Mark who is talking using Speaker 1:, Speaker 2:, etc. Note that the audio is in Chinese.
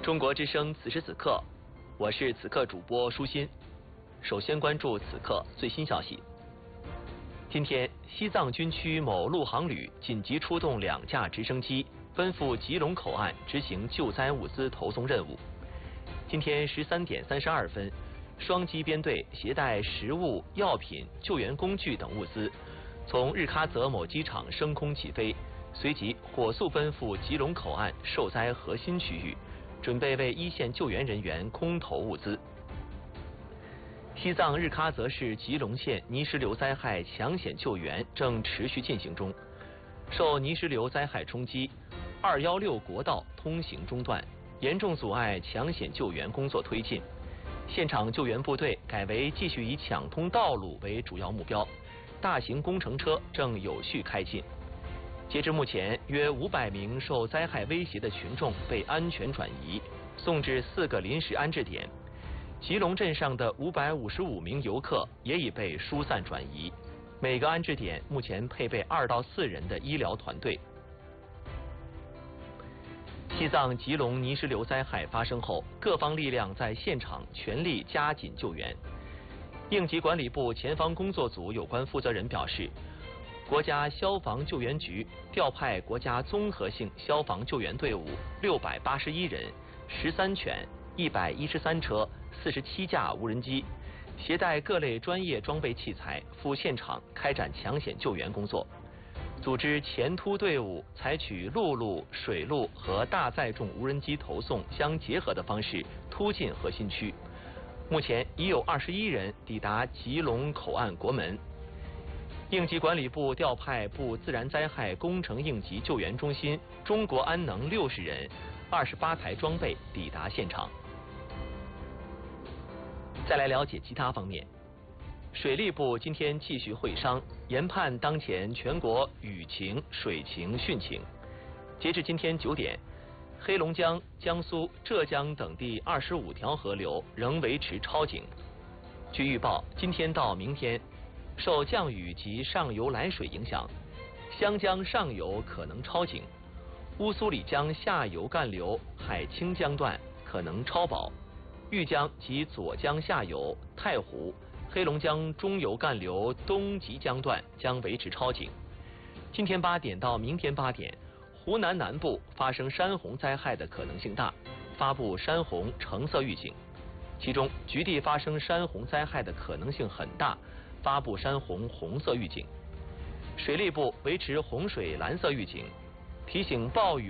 Speaker 1: 中国之声此时此刻，我是此刻主播舒心。首先关注此刻最新消息。今天，西藏军区某陆航旅紧急出动2架直升机，奔赴吉隆口岸执行救灾物资投送任务。今天13点32分，双机编队携带食物、药品、救援工具等物资，从日喀则某机场升空起飞，随即火速奔赴吉隆口岸受灾核心区域，准备为一线救援人员空投物资。西藏日喀则市吉隆县泥石流灾害抢险救援正持续进行中，受泥石流灾害冲击，216国道通行中断，严重阻碍抢险救援工作推进。现场救援部队改为继续以抢通道路为主要目标，大型工程车正有序开进。截至目前，约500名受灾害威胁的群众被安全转移，送至4个临时安置点。吉隆镇上的555名游客也已被疏散转移，每个安置点目前配备2到4人的医疗团队。西藏吉隆泥石流灾害发生后，各方力量在现场全力加紧救援。应急管理部前方工作组有关负责人表示，国家消防救援局调派国家综合性消防救援队伍681人、13犬、113车、47架无人机，携带各类专业装备器材赴现场开展抢险救援工作。组织前突队伍采取陆路、水路和大载重无人机投送相结合的方式突进核心区。目前已有21人抵达吉隆口岸国门。应急管理部调派部自然灾害工程应急救援中心中国安能60人、28台装备抵达现场。再来了解其他方面。水利部今天继续会商，研判当前全国雨情、水情、汛情。截至今天9点，黑龙江、江苏、浙江等地25条河流仍维持超警。据预报，今天到明天，受降雨及上游来水影响，湘江上游可能超警，乌苏里江下游干流海清江段可能超保，豫江及左江下游、太湖、黑龙江中游干流东吉江段将维持超警。今天8点到明天8点，湖南南部发生山洪灾害的可能性大，发布山洪橙色预警。其中局地发生山洪灾害的可能性很大，发布山洪红色预警。水利部维持洪水蓝色预警，提醒暴雨